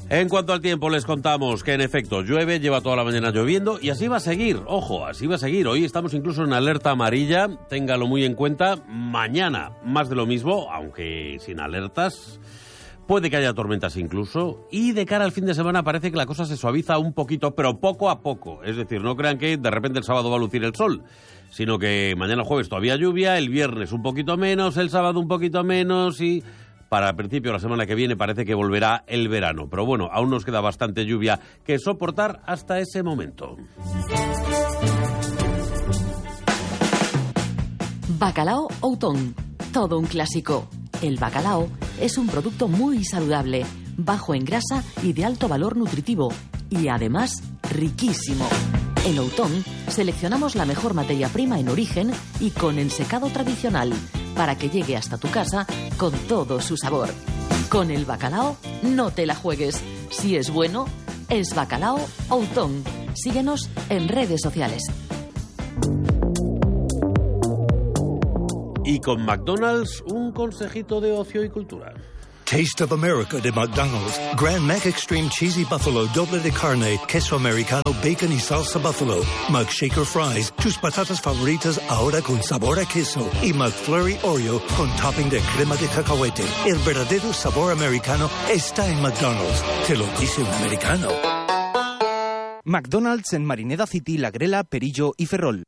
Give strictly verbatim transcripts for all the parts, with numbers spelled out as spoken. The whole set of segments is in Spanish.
En cuanto al tiempo, les contamos que en efecto llueve, lleva toda la mañana lloviendo y así va a seguir. Ojo, así va a seguir. Hoy estamos incluso en alerta amarilla, téngalo muy en cuenta. Mañana más de lo mismo, aunque sin alertas. Puede que haya tormentas incluso. Y de cara al fin de semana parece que la cosa se suaviza un poquito, pero poco a poco. Es decir, no crean que de repente el sábado va a lucir el sol, sino que mañana jueves todavía lluvia, el viernes un poquito menos, el sábado un poquito menos y... para principio de la semana que viene parece que volverá el verano. Pero bueno, aún nos queda bastante lluvia que soportar hasta ese momento. Bacalao Outón. Todo un clásico. El bacalao es un producto muy saludable, bajo en grasa y de alto valor nutritivo. Y además, riquísimo. En Outón seleccionamos la mejor materia prima en origen y con ensecado tradicional, para que llegue hasta tu casa con todo su sabor. Con el bacalao, no te la juegues. Si es bueno, es Bacalao Outón. Síguenos en redes sociales. Y con McDonald's, un consejito de ocio y cultura. Taste of America de McDonald's. Grand Mac Extreme Cheesy Buffalo, doble de carne, queso americano, bacon y salsa buffalo. McShaker Fries, tus patatas favoritas ahora con sabor a queso. Y McFlurry Oreo con topping de crema de cacahuete. El verdadero sabor americano está en McDonald's. Te lo dice un americano. McDonald's en Marineda City, La Grela, Perillo y Ferrol.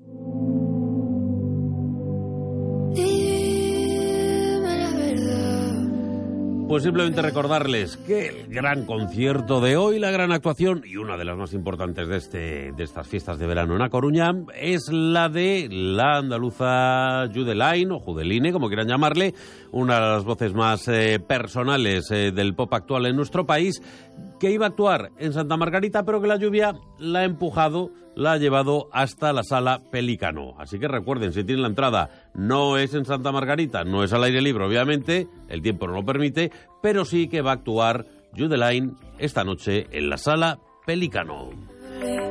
Pues simplemente recordarles que el gran concierto de hoy, la gran actuación y una de las más importantes de este de estas fiestas de verano en A Coruña es la de la andaluza Judeline o Judeline, como quieran llamarle, una de las voces más eh, personales eh, del pop actual en nuestro país, que iba a actuar en Santa Margarita, pero que la lluvia la ha empujado, la ha llevado hasta la Sala Pelícano. Así que recuerden, si tienen la entrada, no es en Santa Margarita, no es al aire libre, obviamente, el tiempo no lo permite, pero sí que va a actuar Judeline esta noche en la Sala Pelícano.